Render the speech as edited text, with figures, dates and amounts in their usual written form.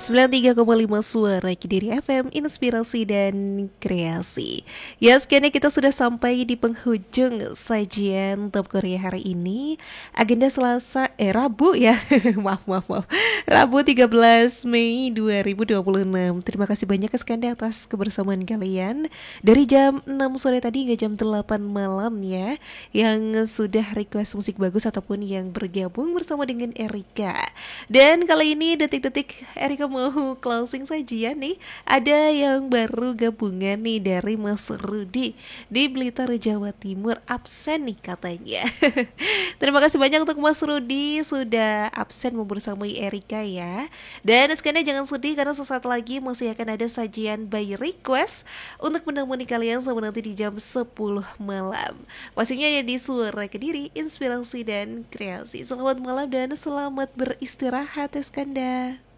93,5 Suara Kediri FM, inspirasi dan kreasi. Ya, sekiannya kita sudah sampai di penghujung sajian Top Korea hari ini. Agenda Rabu ya. Maaf. Rabu 13 Mei 2026. Terima kasih banyak Skanda atas kebersamaan kalian dari jam 6 sore tadi hingga jam 8 malam ya. Yang sudah request musik bagus ataupun yang bergabung bersama dengan Erika. Dan kali ini detik-detik Erika mau closing saja nih. Ada yang baru gabungan nih dari Mas Rudi di Blitar, Jawa Timur. Absen nih katanya. Terima kasih banyak untuk Mas Rudi sudah absen membersamai Erika ya. Dan sekarang jangan sedih karena sesaat lagi masih akan ada sajian by request untuk menemani kalian sampai nanti di jam 10 malam. Pastinya ya di Suara Kediri, inspirasi dan kreasi. Selamat malam dan selamat beristirahat Eskanda.